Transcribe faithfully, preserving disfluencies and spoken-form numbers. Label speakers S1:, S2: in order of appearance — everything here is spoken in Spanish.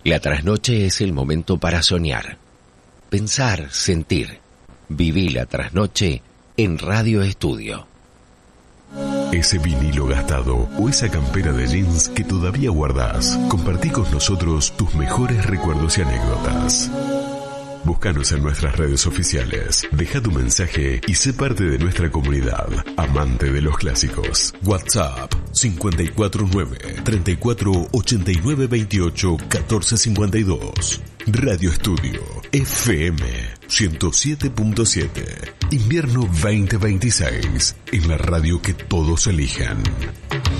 S1: La trasnoche es el momento para soñar, pensar, sentir. Viví la trasnoche en Radio Estudio.
S2: Ese vinilo gastado o esa campera de jeans que todavía guardás. Compartí con nosotros tus mejores recuerdos y anécdotas. Búscanos en nuestras redes oficiales. Deja tu mensaje y sé parte de nuestra comunidad, amante de los clásicos. WhatsApp cinco cuatro nueve, treinta y cuatro, ochenta y nueve, veintiocho, catorce cincuenta y dos. Radio Estudio F M ciento siete punto siete. Invierno veinte veintiséis. En la radio que todos elijan.